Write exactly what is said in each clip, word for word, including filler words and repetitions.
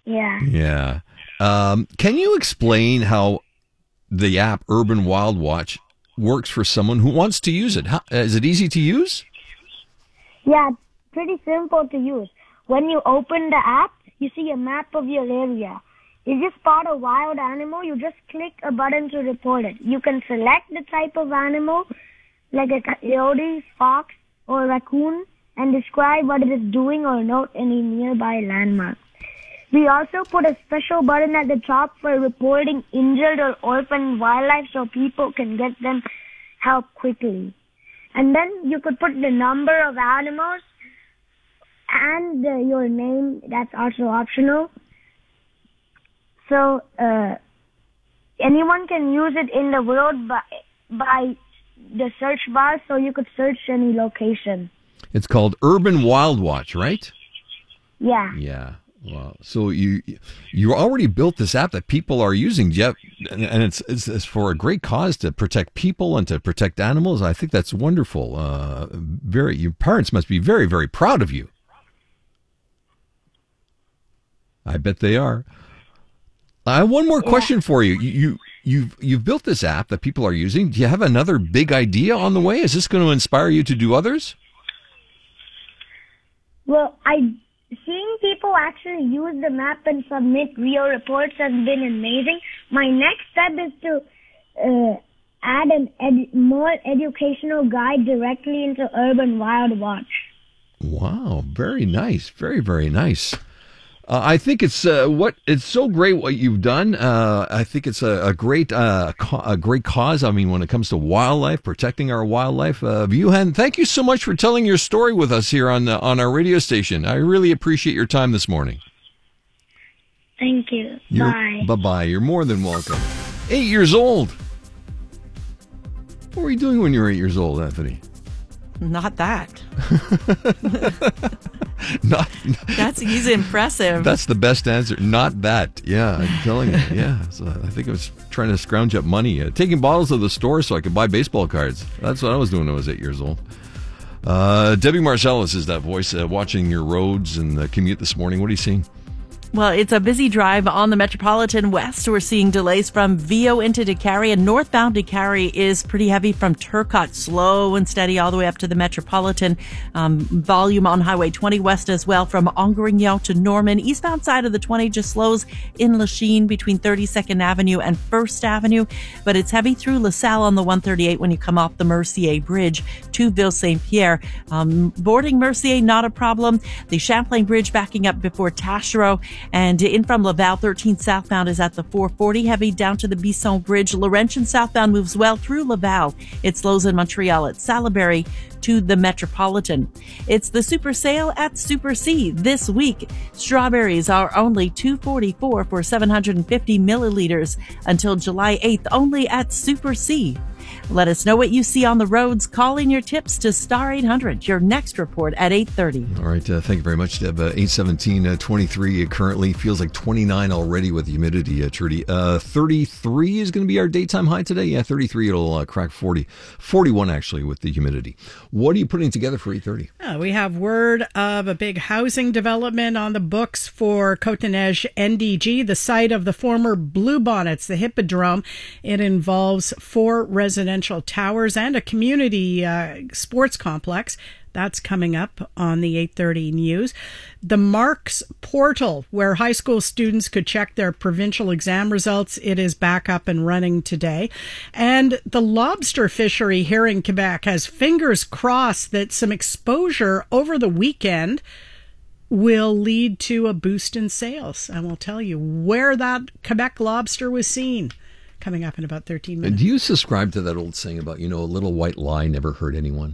Yeah. Yeah. Um, can you explain how the app Urban Wild Watch works for someone who wants to use it? How, is it easy to use? Yeah, it's pretty simple to use. When you open the app, you see a map of your area. If you spot a wild animal, you just click a button to report it. You can select the type of animal, like a coyote, fox, or raccoon, and describe what it is doing or note any nearby landmark. We also put a special button at the top for reporting injured or orphaned wildlife so people can get them help quickly. And then you could put the number of animals and uh, your name. That's also optional. So uh, anyone can use it in the world by, by the search bar, so you could search any location. It's called Urban Wild Watch, right? Yeah. Yeah. Wow. So you you already built this app that people are using, Jeff, and, and it's, it's it's for a great cause to protect people and to protect animals. I think that's wonderful. Uh, very, your parents must be very, very proud of you. I bet they are. I have one more question yeah. for you. You, you, you've, you've built this app that people are using. Do you have another big idea on the way? Is this going to inspire you to do others? Well, I seeing people actually use the map and submit real reports has been amazing. My next step is to uh, add an ed- more educational guide directly into Urban Wild Watch. Wow, very nice. Very, very nice. Uh, I think it's uh, what it's so great what you've done. Uh, I think it's a, a great uh, co- a great cause. I mean, when it comes to wildlife, protecting our wildlife. Uh, Vuhan, thank you so much for telling your story with us here on uh, on our radio station. I really appreciate your time this morning. Thank you. You're, Bye. Bye-bye. You're more than welcome. Eight years old. What were you doing when you were eight years old, Anthony? Not that. Not, That's he's impressive. That's the best answer. Not that. Yeah, I'm telling you. Yeah. So I think I was trying to scrounge up money, uh, taking bottles to the store so I could buy baseball cards. That's what I was doing when I was eight years old. Uh, Debbie Marcellus is that voice, uh, watching your roads and the commute this morning. What are you seeing? Well, it's a busy drive on the Metropolitan West. We're seeing delays from Vio into Décarie, and northbound Décarie is pretty heavy from Turcotte, slow and steady all the way up to the Metropolitan. Um, volume on Highway twenty West as well from Angrignon to Norman. Eastbound side of the twenty just slows in Lachine between thirty-second Avenue and First Avenue, but it's heavy through LaSalle on the one thirty-eight when you come off the Mercier Bridge to Ville-Saint-Pierre. Um, boarding Mercier, not a problem. The Champlain Bridge backing up before Taschereau. And in from Laval, thirteen southbound is at the four forty, heavy down to the Bisson Bridge. Laurentian southbound moves well through Laval. It slows in Montreal at Salaberry to the Metropolitan. It's the Super Sale at Super C this week. Strawberries are only two forty-four for seven hundred fifty milliliters until July eighth, only at Super C. Let us know what you see on the roads. Call in your tips to Star eight hundred. Your next report at eight thirty. All right. Uh, thank you very much, Deb. Uh, eight seventeen, uh, twenty-three uh, currently. Feels like twenty-nine already with the humidity, uh, Trudy. Uh, thirty-three is going to be our daytime high today. Yeah, thirty-three. It'll uh, crack forty. forty-one, actually, with the humidity. What are you putting together for eight thirty? Uh, we have word of a big housing development on the books for Côte-des-Neiges N D G, the site of the former Bluebonnets, the Hippodrome. It involves four residential towers and a community uh, sports complex. That's coming up on the eight thirty news. The Marks portal, where high school students could check their provincial exam results, it is back up and running today. And the lobster fishery here in Quebec has fingers crossed that some exposure over the weekend will lead to a boost in sales. And we'll tell you where that Quebec lobster was seen. Coming up in about thirteen minutes. Do you subscribe to that old saying about, you know, a little white lie never hurt anyone?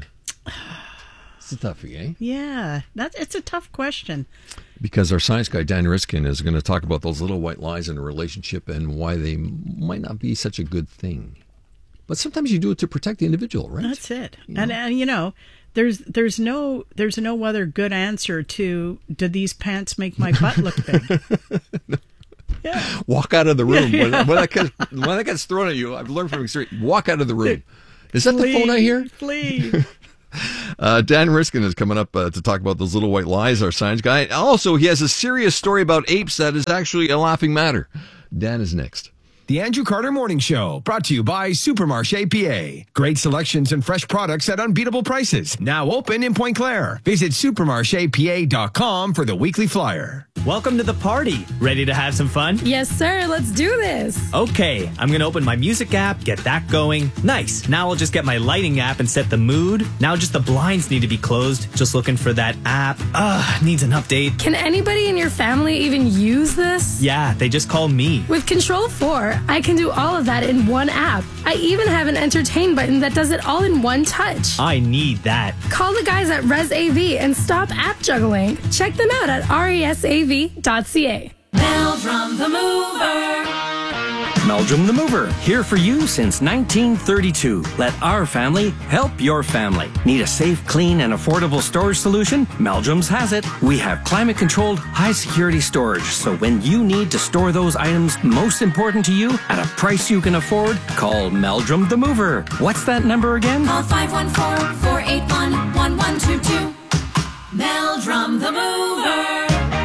It's a toughie, eh? Yeah, that's it's a tough question. Because our science guy, Dan Riskin, is going to talk about those little white lies in a relationship and why they might not be such a good thing. But sometimes you do it to protect the individual, right? That's it. You know? And, and, you know, there's there's no there's no other good answer to, did these pants make my butt look big? No. Yeah. Walk out of the room. Yeah, yeah. When, when, that gets, when that gets thrown at you, I've learned from experience, walk out of the room. Is that flee, the phone I hear? Flee. Uh, Dan Riskin is coming up uh, to talk about those little white lies, our science guy. Also, he has a serious story about apes that is actually a laughing matter. Dan is next. The Andrew Carter Morning Show, brought to you by Supermarché P A. Great selections and fresh products at unbeatable prices. Now open in Point Claire. Visit supermarché p a dot com for the weekly flyer. Welcome to the party. Ready to have some fun? Yes, sir. Let's do this. Okay, I'm going to open my music app, get that going. Nice. Now I'll just get my lighting app and set the mood. Now just the blinds need to be closed. Just looking for that app. Ugh, needs an update. Can anybody in your family even use this? Yeah, they just call me. With Control four, I can do all of that in one app. I even have an entertain button that does it all in one touch. I need that. Call the guys at ResAV and stop app juggling. Check them out at resav dot c a. Meldrum the Mover. Meldrum the Mover, here for you since nineteen thirty-two. Let our family help your family. Need a safe, clean, and affordable storage solution? Meldrum's has it. We have climate-controlled, high-security storage, so when you need to store those items most important to you at a price you can afford, call Meldrum the Mover. What's that number again? Call five one four, four eight one, one one two two. Meldrum the Mover.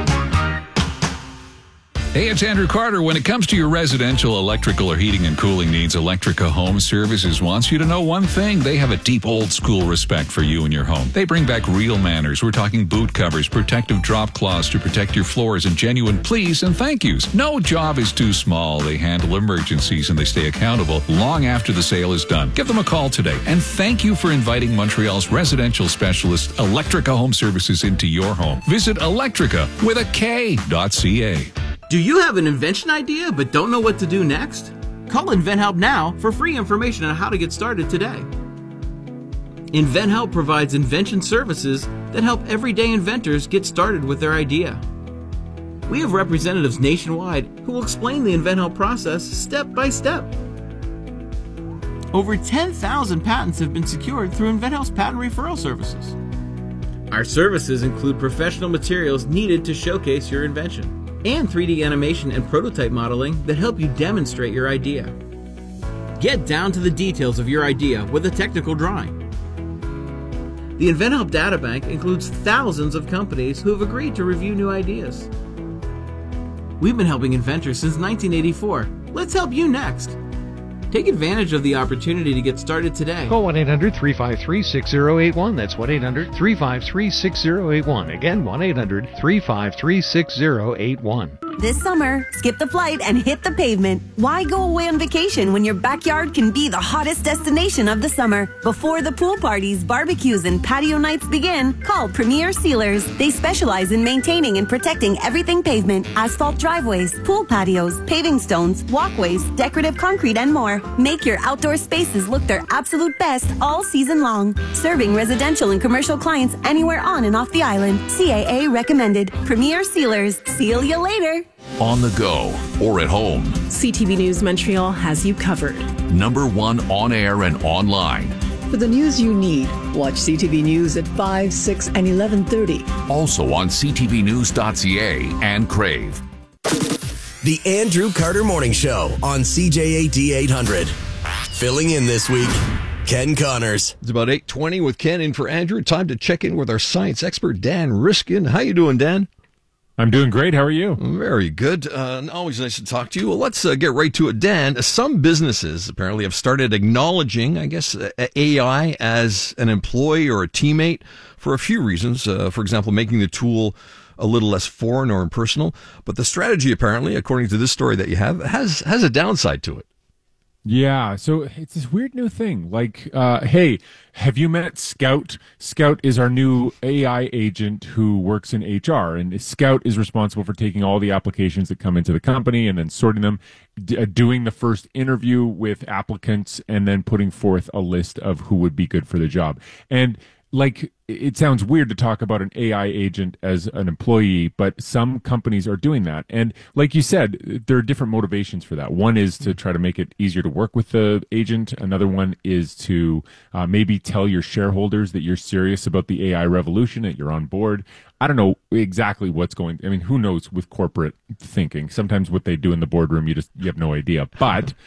Hey, it's Andrew Carter. When it comes to your residential electrical or heating and cooling needs, Electrica Home Services wants you to know one thing. They have a deep old-school respect for you and your home. They bring back real manners. We're talking boot covers, protective drop cloths to protect your floors, and genuine please and thank yous. No job is too small. They handle emergencies and they stay accountable long after the sale is done. Give them a call today. And thank you for inviting Montreal's residential specialist, Electrica Home Services, into your home. Visit Electrica with a K dot C A. Do you have an invention idea but don't know what to do next? Call InventHelp now for free information on how to get started today. InventHelp provides invention services that help everyday inventors get started with their idea. We have representatives nationwide who will explain the InventHelp process step by step. Over ten thousand patents have been secured through InventHelp's patent referral services. Our services include professional materials needed to showcase your invention, and three D animation and prototype modeling that help you demonstrate your idea. Get down to the details of your idea with a technical drawing. The InventHelp Databank includes thousands of companies who have agreed to review new ideas. We've been helping inventors since nineteen eighty-four. Let's help you next. Take advantage of the opportunity to get started today. Call one eight hundred, three five three, six zero eight one. That's one eight hundred, three five three, six zero eight one. Again, one eight hundred, three five three, six zero eight one. This summer, skip the flight and hit the pavement. Why go away on vacation when your backyard can be the hottest destination of the summer? Before the pool parties, barbecues, and patio nights begin, call Premier Sealers. They specialize in maintaining and protecting everything pavement, asphalt driveways, pool patios, paving stones, walkways, decorative concrete, and more. Make your outdoor spaces look their absolute best all season long. Serving residential and commercial clients anywhere on and off the island. C A A recommended. Premier Sealers. Seal you later. On the go or at home, C T V News Montreal has you covered. Number one on air and online. For the news you need, watch C T V News at five, six, and eleven thirty. Also on c t v news dot c a and Crave. The Andrew Carter Morning Show on C J A D eight hundred. Filling in this week, Ken Connors. It's about eight twenty with Ken in for Andrew. Time to check in with our science expert, Dan Riskin. How you doing, Dan? I'm doing great. How are you? Very good. Uh, always nice to talk to you. Well, let's uh, get right to it. Dan, some businesses apparently have started acknowledging, I guess, A I as an employee or a teammate for a few reasons. Uh, for example, making the tool a little less foreign or impersonal. But the strategy, apparently, according to this story that you have, has has a downside to it. Yeah, so it's this weird new thing. Like, uh, hey, have you met Scout? Scout is our new A I agent who works in H R, and Scout is responsible for taking all the applications that come into the company and then sorting them, d- uh, doing the first interview with applicants, and then putting forth a list of who would be good for the job. And like, it sounds weird to talk about an A I agent as an employee, but some companies are doing that. And like you said, there are different motivations for that. One is to try to make it easier to work with the agent. Another one is to uh, maybe tell your shareholders that you're serious about the A I revolution, that you're on board. I don't know exactly what's going, I mean, who knows with corporate thinking? Sometimes what they do in the boardroom, you just, you have no idea. But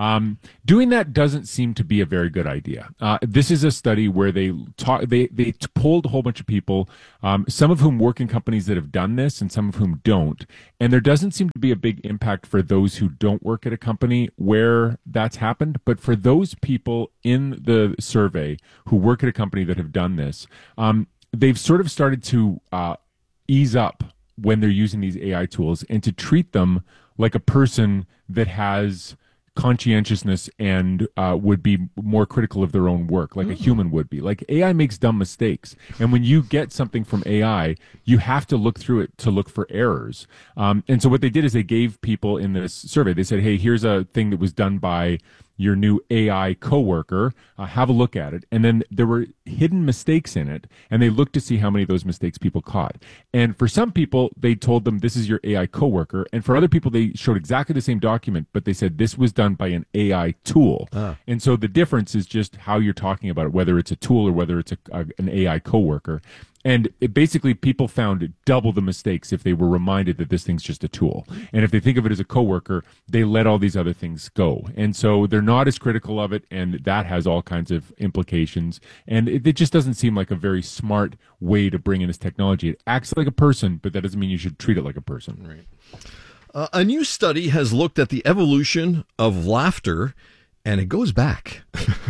Um, doing that doesn't seem to be a very good idea. Uh, this is a study where they talk, they they polled a whole bunch of people, um, some of whom work in companies that have done this, and some of whom don't. And there doesn't seem to be a big impact for those who don't work at a company where that's happened. But for those people in the survey who work at a company that have done this, um, they've sort of started to uh, ease up when they're using these A I tools and to treat them like a person that has conscientiousness and uh, would be more critical of their own work, like mm. a human would be. Like A I makes dumb mistakes. And when you get something from A I, you have to look through it to look for errors. Um, and so what they did is they gave people in this survey, they said, hey, here's a thing that was done by your new A I coworker, uh, have a look at it. And then there were hidden mistakes in it, and they looked to see how many of those mistakes people caught. And for some people, they told them this is your A I coworker. And for other people, they showed exactly the same document, but they said this was done by an A I tool. Ah. And so the difference is just how you're talking about it, whether it's a tool or whether it's a, a, an A I coworker. And it basically, people found double the mistakes if they were reminded that this thing's just a tool. And if they think of it as a coworker, they let all these other things go. And so they're not as critical of it, and that has all kinds of implications. And it, it just doesn't seem like a very smart way to bring in this technology. It acts like a person, but that doesn't mean you should treat it like a person. Right. Uh, a new study has looked at the evolution of laughter, and it goes back.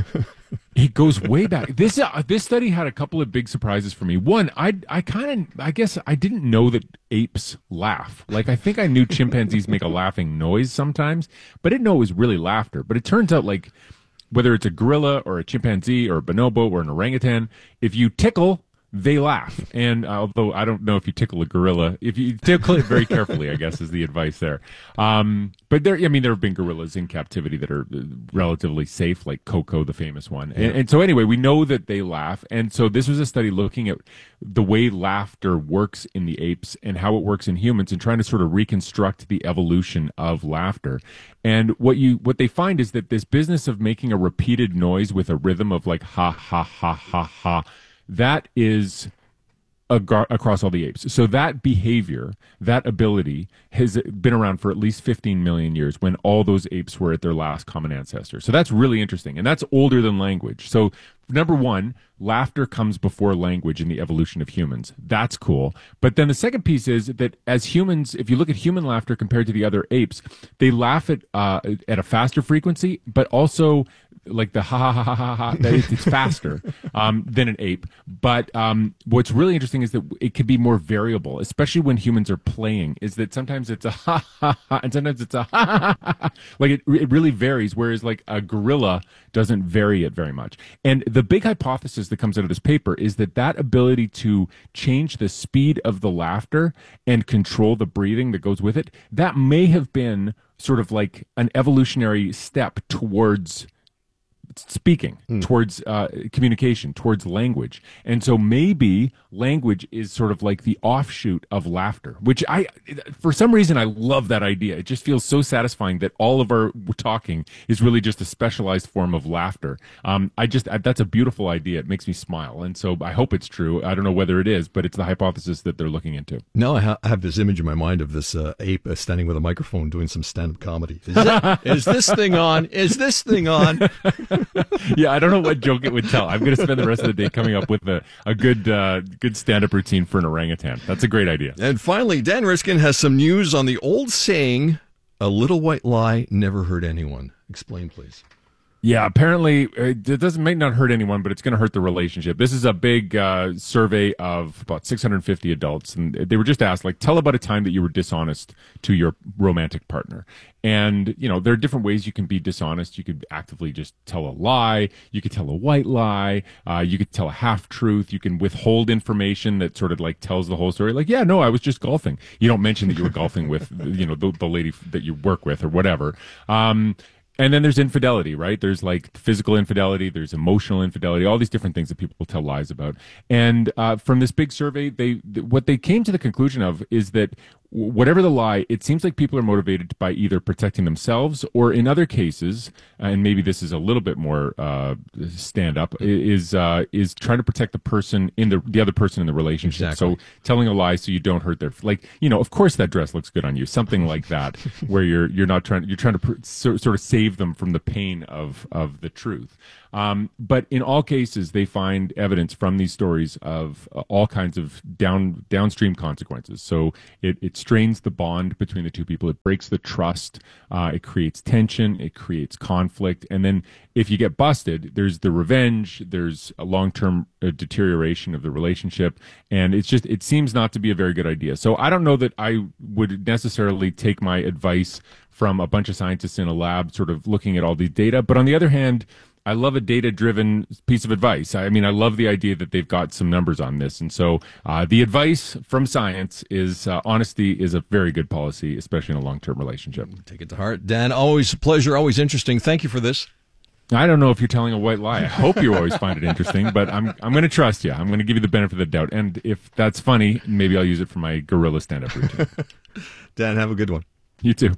It goes way back. This uh, this study had a couple of big surprises for me. One, I I kind of I guess I didn't know that apes laugh. Like, I think I knew chimpanzees make a laughing noise sometimes, but I didn't know it was really laughter. But it turns out, like, whether it's a gorilla or a chimpanzee or a bonobo or an orangutan, if you tickle, they laugh. And uh, although I don't know if you tickle a gorilla, if you tickle it very carefully, I guess is the advice there. Um, but there, I mean, there have been gorillas in captivity that are relatively safe, like Coco, the famous one. And, and so anyway, we know that they laugh. And so this was a study looking at the way laughter works in the apes and how it works in humans, and trying to sort of reconstruct the evolution of laughter. And what you what they find is that this business of making a repeated noise with a rhythm of like ha ha ha ha ha, that is agar- across all the apes. So that behavior, that ability, has been around for at least fifteen million years, when all those apes were at their last common ancestor. So that's really interesting. And that's older than language. So number one, laughter comes before language in the evolution of humans. That's cool. But then the second piece is that as humans, if you look at human laughter compared to the other apes, they laugh at uh, at a faster frequency, but also like the ha ha ha ha ha ha, that is, it's faster um, than an ape. But um, what's really interesting is that it can be more variable, especially when humans are playing, is that sometimes it's a ha ha ha, and sometimes it's a ha ha ha ha. Like it, it really varies, whereas like a gorilla doesn't vary it very much. And the big hypothesis that comes out of this paper is that that ability to change the speed of the laughter and control the breathing that goes with it, that may have been sort of like an evolutionary step towards speaking, mm. towards uh, communication, towards language. And so maybe language is sort of like the offshoot of laughter, which I, for some reason, I love that idea. It just feels so satisfying that all of our talking is really just a specialized form of laughter. Um, I just, I, that's a beautiful idea. It makes me smile. And so I hope it's true. I don't know whether it is, but it's the hypothesis that they're looking into. Now I, ha- I have this image in my mind of this uh, ape uh, standing with a microphone doing some stand-up comedy. Is, that, is this thing on? Is this thing on? Yeah, I don't know what joke it would tell. I'm going to spend the rest of the day coming up with a, a good uh, good stand-up routine for an orangutan. That's a great idea. And finally, Dan Riskin has some news on the old saying, a little white lie never hurt anyone. Explain, please. Yeah, apparently it doesn't may not hurt anyone, but it's going to hurt the relationship. This is a big uh, survey of about six hundred fifty adults, and they were just asked, like, tell about a time that you were dishonest to your romantic partner. And, you know, there are different ways you can be dishonest. You could actively just tell a lie. You could tell a white lie. Uh, you could tell a half-truth. You can withhold information that sort of, like, tells the whole story. Like, yeah, no, I was just golfing. You don't mention that you were golfing with, you know, the, the lady that you work with or whatever. Um And then there's infidelity, right? There's like physical infidelity, there's emotional infidelity, all these different things that people tell lies about. And uh, from this big survey, they what they came to the conclusion of is that whatever the lie, it seems like people are motivated by either protecting themselves or, in other cases, and maybe this is a little bit more uh, stand up, is uh, is trying to protect the person in the the other person in the relationship. Exactly. So telling a lie so you don't hurt their, like, you know, of course that dress looks good on you, something like that, where you're you're not trying you're trying to pr- so, sort of save them from the pain of of the truth. Um, but in all cases, they find evidence from these stories of uh, all kinds of down downstream consequences. So it, it strains the bond between the two people. It breaks the trust. Uh, it creates tension. It creates conflict. And then if you get busted, there's the revenge. There's a long-term uh, deterioration of the relationship. And it's just, it seems not to be a very good idea. So I don't know that I would necessarily take my advice from a bunch of scientists in a lab sort of looking at all these data. But on the other hand, I love a data-driven piece of advice. I mean, I love the idea that they've got some numbers on this. And so uh, the advice from science is uh, honesty is a very good policy, especially in a long-term relationship. Take it to heart. Dan, always a pleasure, always interesting. Thank you for this. I don't know if you're telling a white lie. I hope you always find it interesting, but I'm I'm going to trust you. I'm going to give you the benefit of the doubt. And if that's funny, maybe I'll use it for my gorilla stand-up routine. Dan, have a good one. You too.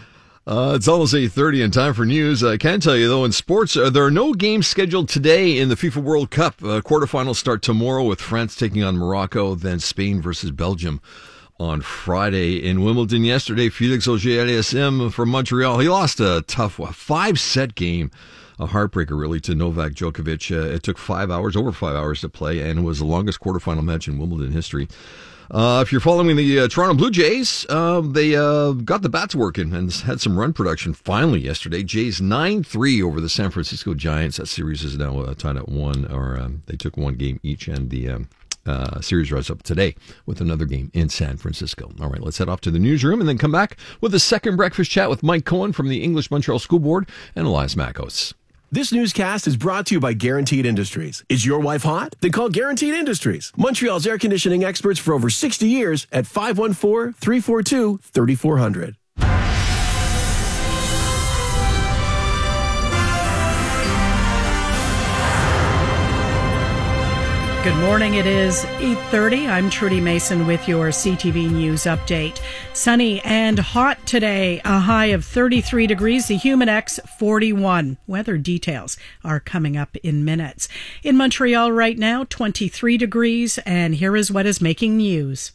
Uh, it's almost eight thirty and time for news. I can tell you, though, in sports, uh, there are no games scheduled today in the FIFA World Cup. Uh, quarterfinals start tomorrow with France taking on Morocco, then Spain versus Belgium on Friday. In Wimbledon yesterday, Felix Auger-Aliassime from Montreal, he lost a tough five-set game, a heartbreaker, really, to Novak Djokovic. Uh, it took five hours, over five hours to play, and it was the longest quarterfinal match in Wimbledon history. Uh, if you're following the uh, Toronto Blue Jays, uh, they uh, got the bats working and had some run production finally yesterday. Jays nine three over the San Francisco Giants. That series is now uh, tied at one, or um, they took one game each, and the um, uh, series runs up today with another game in San Francisco. All right, let's head off to the newsroom and then come back with a second breakfast chat with Mike Cohen from the English Montreal School Board and Elias Makos. This newscast is brought to you by Guaranteed Industries. Is your wife hot? Then call Guaranteed Industries. Montreal's air conditioning experts for over sixty years at five one four, three four two, three four zero zero. Good morning. It is eight thirty. I'm Trudy Mason with your C T V News update. Sunny and hot today, a high of thirty-three degrees, the Humidex forty-one. Weather details are coming up in minutes. In Montreal right now, twenty-three degrees, and here is what is making news.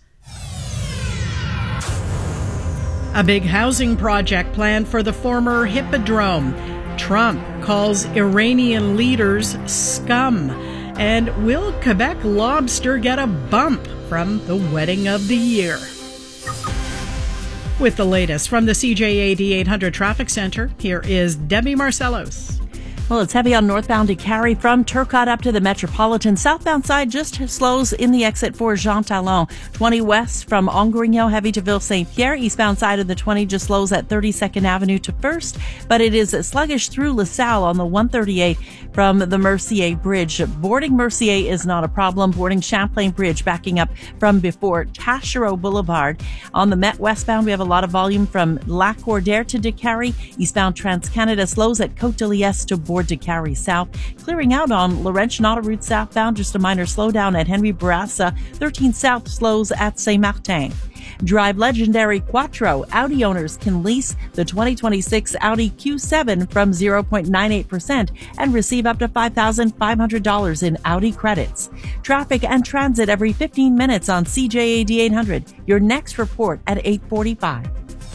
A big housing project planned for the former Hippodrome. Trump calls Iranian leaders scum. And will Quebec lobster get a bump from the wedding of the year? With the latest from the C J A D eight hundred Traffic Center, here is Debbie Marcellos. Well, it's heavy on northbound to Carrie from Turcotte up to the Metropolitan. Southbound side just slows in the exit for Jean Talon. twenty west from Angrignon, heavy to Ville Saint Pierre. Eastbound side of the twenty just slows at thirty-second Avenue to First, but it is sluggish through LaSalle on the one thirty-eight from the Mercier Bridge. Boarding Mercier is not a problem. Boarding Champlain Bridge backing up from before Taschereau Boulevard. On the Met westbound, we have a lot of volume from Lac Cordaire to Décarie. Eastbound Trans-Canada slows at Côte de Liesse to Bourg de Carrie South. Clearing out on Laurentian Autoroute southbound, just a minor slowdown at Henry Bourassa. thirteen South slows at Saint-Martin. Drive legendary Quattro. Audi owners can lease the twenty twenty-six Audi Q seven from zero point nine eight percent and receive up to five thousand five hundred dollars in Audi credits. Traffic and transit every fifteen minutes on C J A D eight hundred. Your next report at eight forty-five.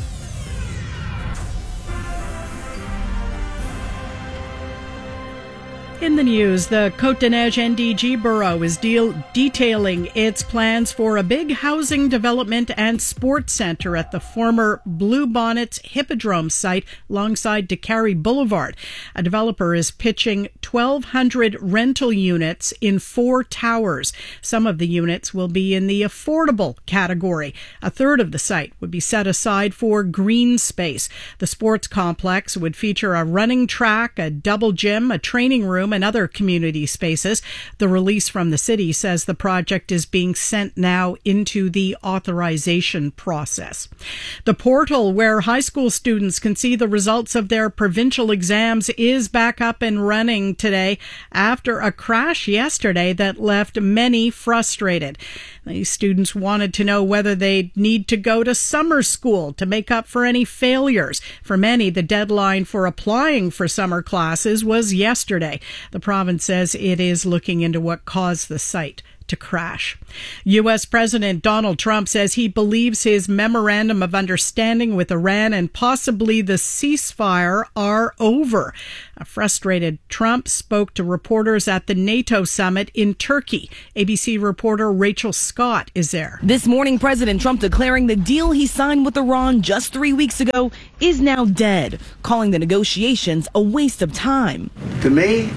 In the news, the Côte-des-Neiges N D G Borough is deal- detailing its plans for a big housing development and sports center at the former Bluebonnets Hippodrome site alongside Décarie Boulevard. A developer is pitching twelve hundred rental units in four towers. Some of the units will be in the affordable category. A third of the site would be set aside for green space. The sports complex would feature a running track, a double gym, a training room, Dome and other community spaces. The release from the city says the project is being sent now into the authorization process. The portal where high school students can see the results of their provincial exams is back up and running today after a crash yesterday that left many frustrated. These students wanted to know whether they'd need to go to summer school to make up for any failures. For many, the deadline for applying for summer classes was yesterday. The province says it is looking into what caused the site to crash. U S President Donald Trump says he believes his memorandum of understanding with Iran and possibly the ceasefire are over. A frustrated Trump spoke to reporters at the NATO summit in Turkey. A B C reporter Rachel Scott is there. This morning, President Trump declaring the deal he signed with Iran just three weeks ago is now dead, calling the negotiations a waste of time. To me,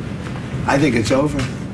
I think it's over.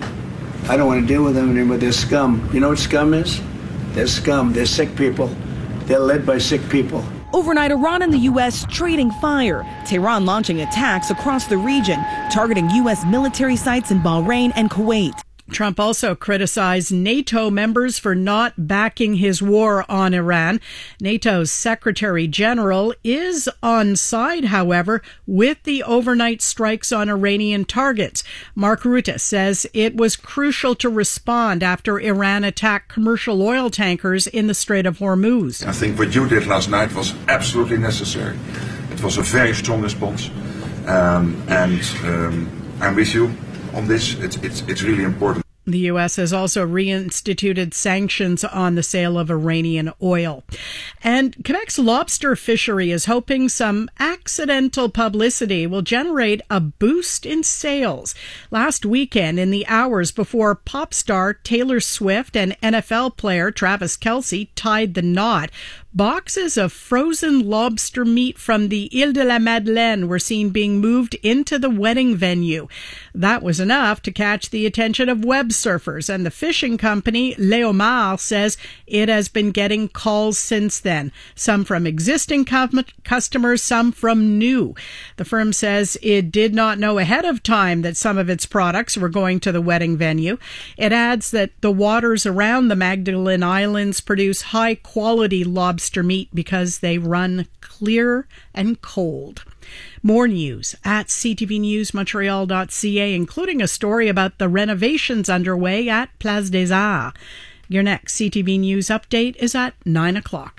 I don't want to deal with them anymore. They're scum. You know what scum is? They're scum. They're sick people. They're led by sick people. Overnight, Iran and the U S trading fire. Tehran launching attacks across the region, targeting U S military sites in Bahrain and Kuwait. Trump also criticized NATO members for not backing his war on Iran. NATO's Secretary General is on side, however, with the overnight strikes on Iranian targets. Mark Rutte says it was crucial to respond after Iran attacked commercial oil tankers in the Strait of Hormuz. I think what you did last night was absolutely necessary. It was a very strong response, um, and um, I'm with you on this. It's, it's, it's really important. The U S has also reinstituted sanctions on the sale of Iranian oil. And Quebec's lobster fishery is hoping some accidental publicity will generate a boost in sales. Last weekend, in the hours before pop star Taylor Swift and N F L player Travis Kelce tied the knot, boxes of frozen lobster meat from the Ile de la Madeleine were seen being moved into the wedding venue. That was enough to catch the attention of web surfers, and the fishing company Leomar says it has been getting calls since then, some from existing com- customers, some from new. The firm says it did not know ahead of time that some of its products were going to the wedding venue. It adds that the waters around the Magdalen Islands produce high-quality lobster meat because they run clear and cold. More news at c t v news montreal dot c a, including a story about the renovations underway at Place des Arts. Your next C T V News update is at nine o'clock.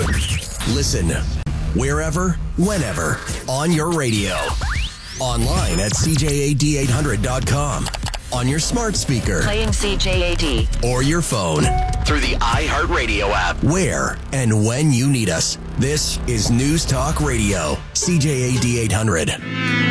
Listen wherever, whenever, on your radio. Online at c j a d eight hundred dot com. On your smart speaker. Playing C J A D. Or your phone. Through the iHeartRadio app. Where and when you need us. This is News Talk Radio. C J A D eight hundred.